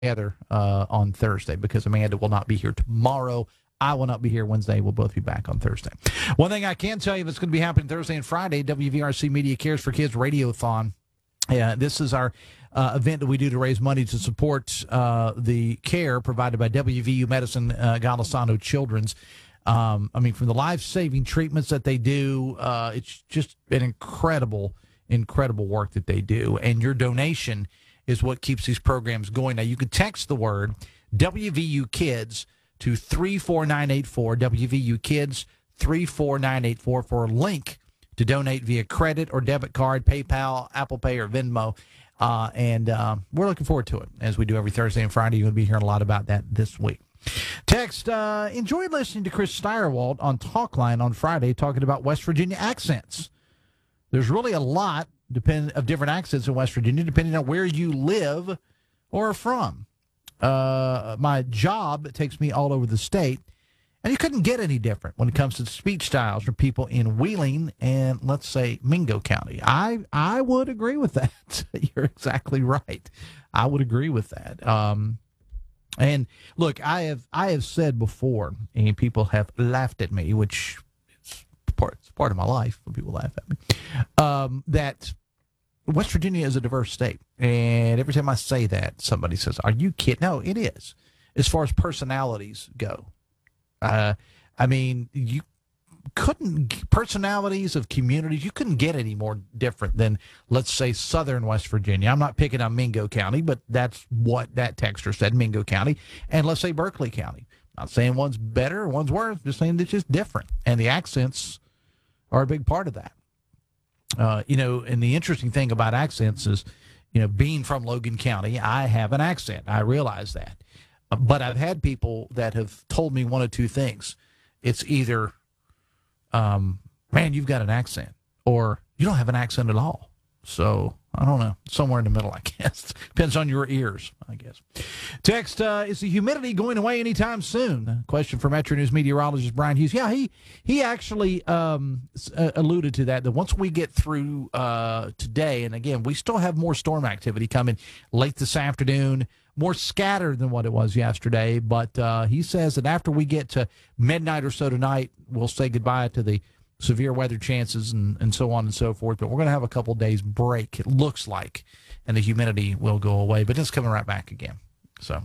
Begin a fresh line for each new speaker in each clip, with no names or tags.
together on Thursday because Amanda will not be here tomorrow. I will not be here Wednesday. We'll both be back on Thursday. One thing I can tell you that's going to be happening Thursday and Friday, WVRC Media Cares for Kids Radiothon. This is our event that we do to raise money to support the care provided by WVU Medicine Golisano Children's. From the life-saving treatments that they do, it's just an incredible work that they do. And your donation is what keeps these programs going. Now, you can text the word WVU Kids to 34984, WVU Kids 34984 for a link to donate via credit or debit card, PayPal, Apple Pay, or Venmo. And we're looking forward to it, as we do every Thursday and Friday. You're going to be hearing a lot about that this week. Text, enjoyed listening to Chris Steyerwalt on Talkline on Friday talking about West Virginia accents. There's really a lot of different accents in West Virginia, depending on where you live or are from. My job takes me all over the state, and you couldn't get any different when it comes to speech styles from people in Wheeling and, let's say, Mingo County. I would agree with that. You're exactly right. I would agree with that. And look, I have said before, and people have laughed at me, which is part of my life when people laugh at me, that West Virginia is a diverse state. And every time I say that, somebody says, "Are you kidding?" No, it is. As far as personalities go. You couldn't, personalities of communities, you couldn't get any more different than, let's say, southern West Virginia. I'm not picking on Mingo County, but that's what that texter said, Mingo County. And let's say Berkeley County. Not saying one's better or one's worse, just saying it's just different. And the accents are a big part of that. And the interesting thing about accents is, being from Logan County, I have an accent. I realize that. But I've had people that have told me one of two things. It's either, man, you've got an accent, or you don't have an accent at all. So, I don't know. Somewhere in the middle, I guess. Depends on your ears, I guess. Text, is the humidity going away anytime soon? Question for Metro News meteorologist Brian Hughes. Yeah, he actually alluded to that once we get through today, and again, we still have more storm activity coming late this afternoon, more scattered than what it was yesterday, but he says that after we get to midnight or so tonight, we'll say goodbye to the severe weather chances and so on and so forth. But we're going to have a couple days break, it looks like, and the humidity will go away. But it's coming right back again. So,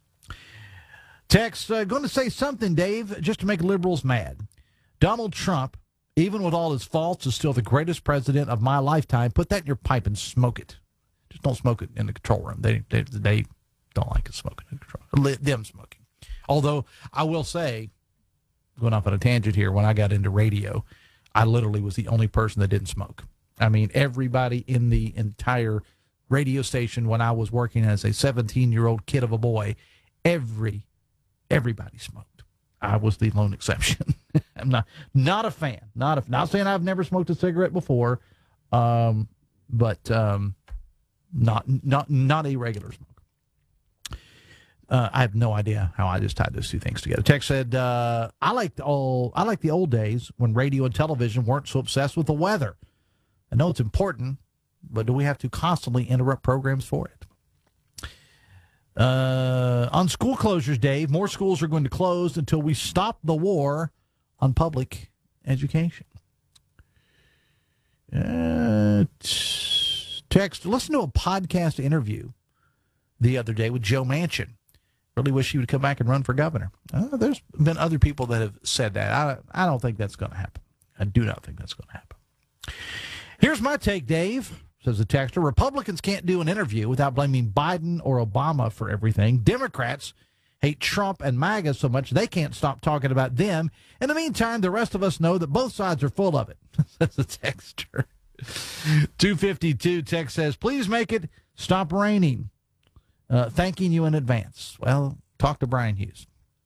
text, going to say something, Dave, just to make liberals mad. Donald Trump, even with all his faults, is still the greatest president of my lifetime. Put that in your pipe and smoke it. Just don't smoke it in the control room. They don't like it smoking in the control room. Them smoking. Although, I will say, going off on a tangent here, when I got into radio, I literally was the only person that didn't smoke. I mean, everybody in the entire radio station when I was working as a 17-year-old kid of a boy, everybody smoked. I was the lone exception. I'm not a fan. Not saying I've never smoked a cigarette before, but not a regular smoker. I have no idea how I just tied those two things together. Tex said, I like the old days when radio and television weren't so obsessed with the weather. I know it's important, but do we have to constantly interrupt programs for it? On school closures, Dave, more schools are going to close until we stop the war on public education. Text, listen to a podcast interview the other day with Joe Manchin. Really wish he would come back and run for governor. There's been other people that have said that. I don't think that's going to happen. I do not think that's going to happen. Here's my take, Dave, says the texter. Republicans can't do an interview without blaming Biden or Obama for everything. Democrats hate Trump and MAGA so much they can't stop talking about them. In the meantime, the rest of us know that both sides are full of it, says the texter. 252 text says, please make it stop raining. Thanking you in advance. Well, talk to Brian Hughes.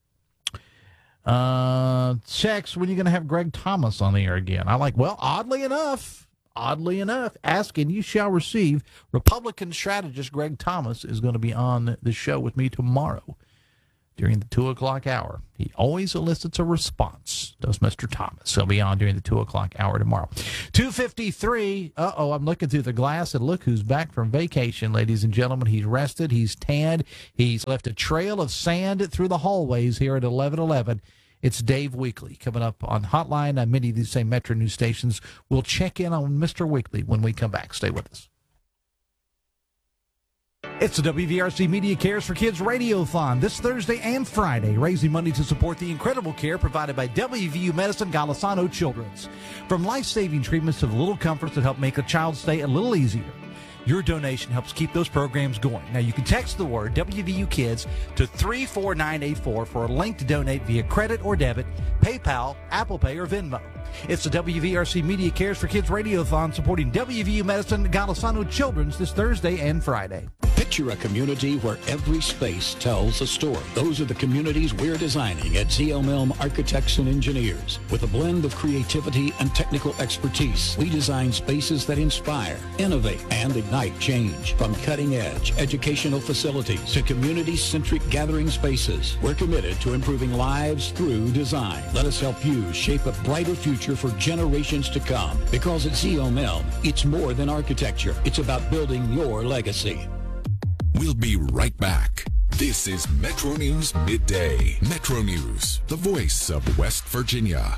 Checks, when are you going to have Greg Thomas on the air again? Oddly enough, ask and you shall receive. Republican strategist Greg Thomas is going to be on the show with me tomorrow. during the 2 o'clock hour. He always elicits a response, does Mr. Thomas. He'll be on during the 2 o'clock hour tomorrow. 2:53. I'm looking through the glass, and look who's back from vacation, ladies and gentlemen. He's rested. He's tanned. He's left a trail of sand through the hallways here at 11:11. It's Dave Weekly coming up on Hotline on many of these same Metro News stations. We'll check in on Mr. Weekly when we come back. Stay with us. It's the WVRC Media Cares for Kids Radiothon this Thursday and Friday, raising money to support the incredible care provided by WVU Medicine Golisano Children's. From life-saving treatments to the little comforts that help make a child's stay a little easier, your donation helps keep those programs going. Now, you can text the word WVU Kids to 34984 for a link to donate via credit or debit, PayPal, Apple Pay, or Venmo. It's the WVRC Media Cares for Kids Radiothon supporting WVU Medicine Golisano Children's this Thursday and Friday.
Picture a community where every space tells a story. Those are the communities we're designing at ZLM Architects and Engineers. With a blend of creativity and technical expertise, we design spaces that inspire, innovate, and ignite change. From cutting-edge educational facilities to community-centric gathering spaces, we're committed to improving lives through design. Let us help you shape a brighter future for generations to come. Because at ZLM, it's more than architecture. It's about building your legacy.
We'll be right back. This is Metro News Midday. Metro News, the voice of West Virginia.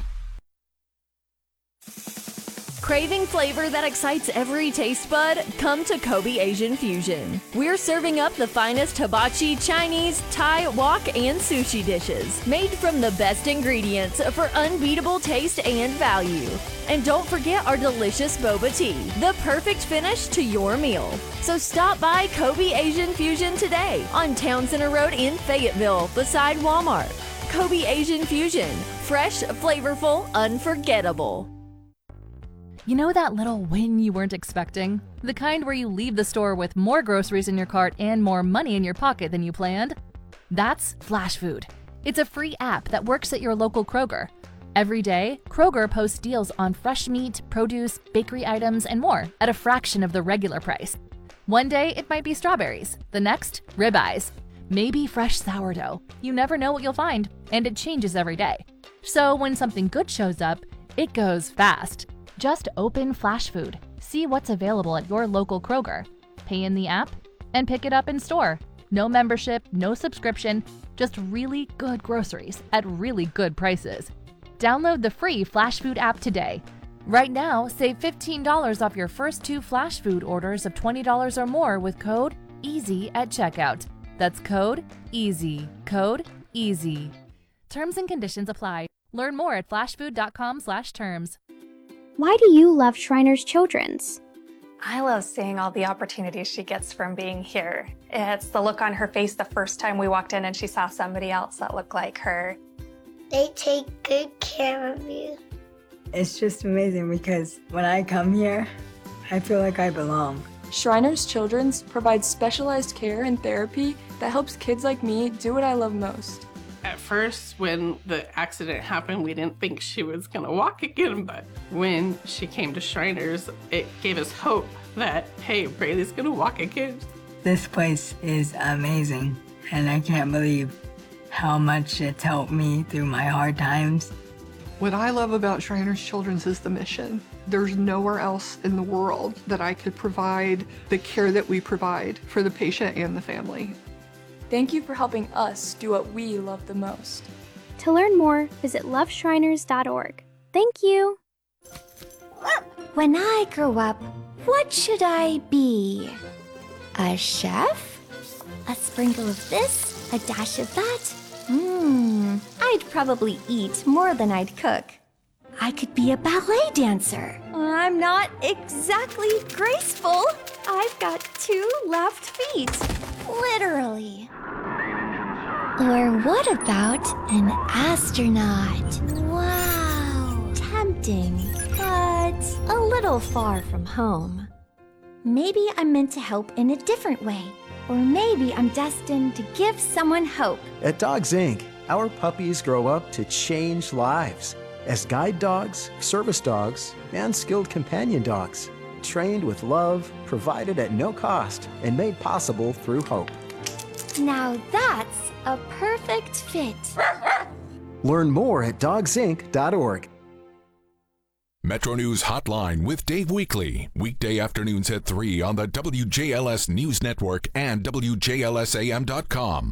Craving flavor that excites every taste bud? Come to Kobe Asian Fusion. We're serving up the finest hibachi, Chinese, Thai, wok, and sushi dishes, made from the best ingredients for unbeatable taste and value. And don't forget our delicious boba tea, the perfect finish to your meal. So stop by Kobe Asian Fusion today on Town Center Road in Fayetteville, beside Walmart. Kobe Asian Fusion, fresh, flavorful, unforgettable.
You know that little win you weren't expecting? The kind where you leave the store with more groceries in your cart and more money in your pocket than you planned? That's Flash Food. It's a free app that works at your local Kroger. Every day, Kroger posts deals on fresh meat, produce, bakery items, and more at a fraction of the regular price. One day, it might be strawberries. The next, ribeyes. Maybe fresh sourdough. You never know what you'll find, and it changes every day. So when something good shows up, it goes fast. Just open Flash Food, see what's available at your local Kroger, pay in the app, and pick it up in store. No membership, no subscription, just really good groceries at really good prices. Download the free Flash Food app today. Right now, save $15 off your first 2 Flash Food orders of $20 or more with code EASY at checkout. That's code EASY. Code EASY. Terms and conditions apply. Learn more at flashfood.com/terms.
Why do you love Shriners Children's?
I love seeing all the opportunities she gets from being here. It's the look on her face the first time we walked in and she saw somebody else that looked like her.
They take good care of you.
It's just amazing because when I come here, I feel like I belong.
Shriners Children's provides specialized care and therapy that helps kids like me do what I love most.
At first, when the accident happened, we didn't think she was gonna walk again, but when she came to Shriners, it gave us hope that, hey, Braylee's gonna walk again.
This place is amazing, and I can't believe how much it's helped me through my hard times.
What I love about Shriners Children's is the mission. There's nowhere else in the world that I could provide the care that we provide for the patient and the family. Thank you for helping us do what we love the most.
To learn more, visit loveshriners.org. Thank you.
When I grow up, what should I be? A chef? A sprinkle of this, a dash of that? I'd probably eat more than I'd cook. I could be a ballet dancer. I'm not exactly graceful. I've got 2 left feet. Literally. Or what about an astronaut? Wow. Tempting, but a little far from home. Maybe I'm meant to help in a different way. Or maybe I'm destined to give someone hope.
At Dogs Inc., our puppies grow up to change lives as guide dogs, service dogs, and skilled companion dogs, trained with love, provided at no cost, and made possible through hope.
Now that's a perfect fit.
Learn more at dogsinc.org.
Metro News Hotline with Dave Weekly. Weekday afternoons at 3 on the WJLS News Network and WJLSAM.com.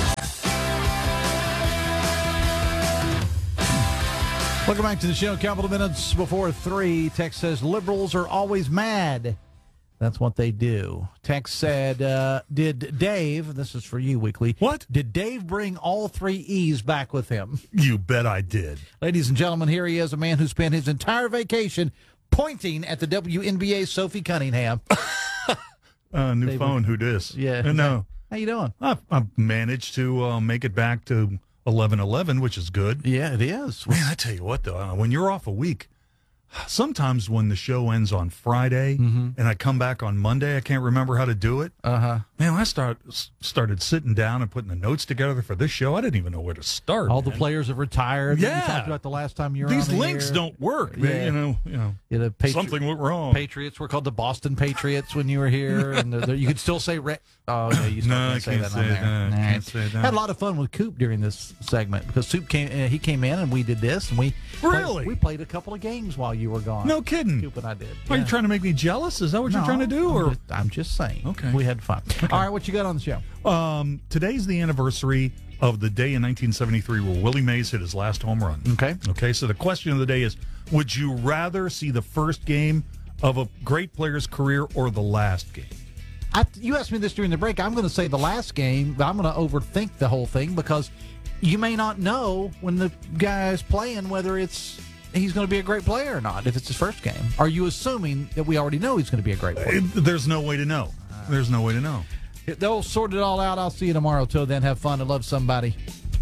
Welcome back to the show. A couple of minutes before 3. Text says, liberals are always mad. That's what they do. Text said, did Dave, this is for you, Weekly.
What?
Did Dave bring all 3 E's back with him?
You bet I did.
Ladies and gentlemen, here he is, a man who spent his entire vacation pointing at the WNBA's Sophie Cunningham.
New
Dave,
phone, who dis?
Yeah.
No.
How you doing?
I've managed to make it back to 11:11, which is good.
Yeah, it is.
Man, I tell you what, though, when you're off a week, sometimes when the show ends on Friday and I come back on Monday, I can't remember how to do it.
Uh-huh.
Man, when I started sitting down and putting the notes together for this show, I didn't even know where to start.
All the players have retired.
Yeah.
You talked about the last time you were
These
on the
links
air.
don't work.
Yeah.
Something went wrong.
Patriots were called the Boston Patriots when you were here, and you could still say oh no, you still can't say that on there.
Can't say that.
Had a lot of fun with Coop during this segment because Coop came in and we did this, and we played a couple of games while you were gone.
No kidding.
Coop and I did.
Are you trying to make me jealous? Is that what you're trying to do?
I'm just saying.
Okay.
We had fun.
Okay.
All right, what you got on the show?
Today's the anniversary of the day in 1973 where Willie Mays hit his last home run. Okay, so the question of the day is, would you rather see the first game of a great player's career or the last game?
You asked me this during the break. I'm going to say the last game, but I'm going to overthink the whole thing because you may not know when the guy's playing whether he's going to be a great player or not if it's his first game. Are you assuming that we already know he's going to be a great player?
There's no way to know. There's no way to know.
They'll sort it all out. I'll see you tomorrow. Till then, have fun and love somebody.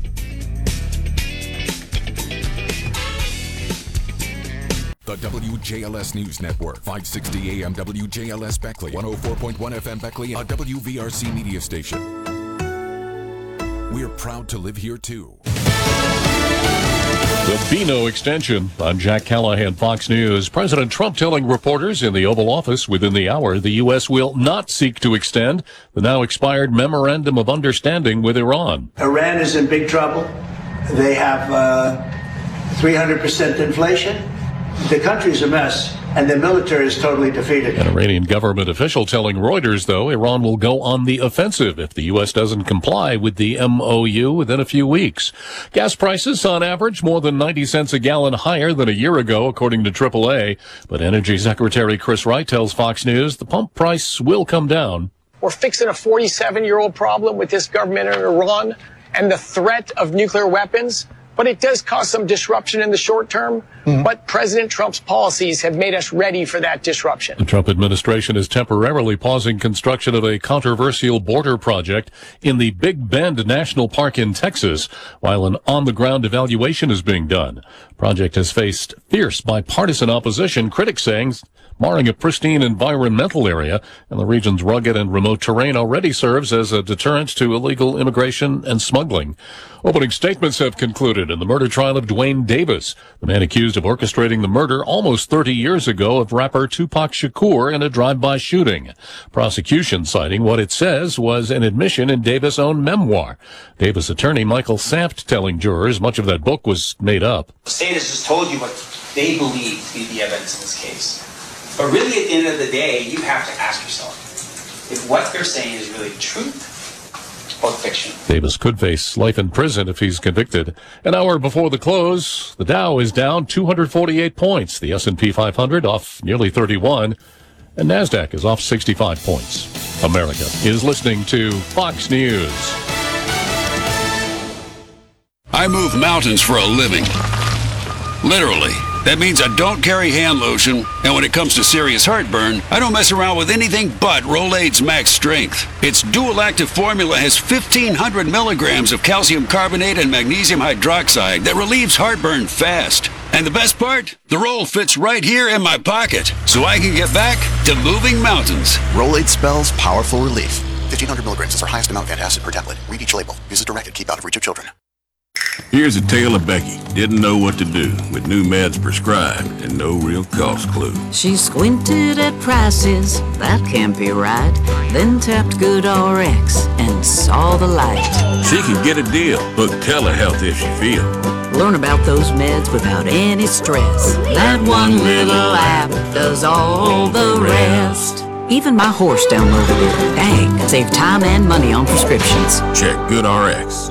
The WJLS News Network, 560 AM WJLS Beckley, 104.1 FM Beckley, a WVRC media station. We're proud to live here, too.
The Beano extension. I'm Jack Callahan, Fox News. President Trump telling reporters in the Oval Office within the hour the U.S. will not seek to extend the now expired Memorandum of Understanding with Iran.
Iran is in big trouble. They have 300% inflation. The country's a mess, and the military is totally defeated.
An Iranian government official telling Reuters, though, Iran will go on the offensive if the U.S. doesn't comply with the MOU within a few weeks. Gas prices, on average, more than 90 cents a gallon higher than a year ago, according to AAA. But Energy Secretary Chris Wright tells Fox News the pump price will come down.
We're fixing a 47-year-old problem with this government in Iran and the threat of nuclear weapons. But it does cause some disruption in the short term. But President Trump's policies have made us ready for that disruption.
The Trump administration is temporarily pausing construction of a controversial border project in the Big Bend National Park in Texas, while an on-the-ground evaluation is being done. The project has faced fierce bipartisan opposition, critics saying marring a pristine environmental area, and the region's rugged and remote terrain already serves as a deterrent to illegal immigration and smuggling. Opening statements have concluded in the murder trial of Dwayne Davis, the man accused of orchestrating the murder almost 30 years ago of rapper Tupac Shakur in a drive-by shooting. Prosecution citing what it says was an admission in Davis' own memoir. Davis attorney Michael Saft telling jurors much of that book was made up.
The state has just told you what they believe to be the evidence in this case. But really, at the end of the day, you have to ask yourself if what they're saying is really truth or fiction.
Davis could face life in prison if he's convicted. An hour before the close, the Dow is down 248 points. The S&P 500 off nearly 31. And NASDAQ is off 65 points. America is listening to Fox News.
I move mountains for a living. Literally. That means I don't carry hand lotion, and when it comes to serious heartburn, I don't mess around with anything but Rolaids Max Strength. Its dual-active formula has 1,500 milligrams of calcium carbonate and magnesium hydroxide that relieves heartburn fast. And the best part? The roll fits right here in my pocket, so I can get back to moving mountains.
Rolaids spells powerful relief. 1,500 milligrams is our highest amount of antacid per tablet. Read each label. Use as directed. Keep out of reach of children.
Here's a tale of Becky. Didn't know what to do with new meds prescribed and no real cost clue.
She squinted at prices, that can't be right. Then tapped GoodRx and saw the light.
She could get a deal. Book telehealth if she feels.
Learn about those meds without any stress. That one little app does all the rest. Even my horse downloaded it. Dang, save time and money on prescriptions.
Check GoodRx.